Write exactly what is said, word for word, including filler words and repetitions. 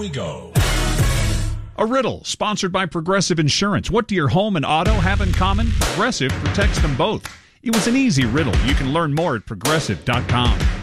we go. A riddle sponsored by Progressive Insurance. What do your home and auto have in common? Progressive protects them both. It was an easy riddle. You can learn more at progressive dot com.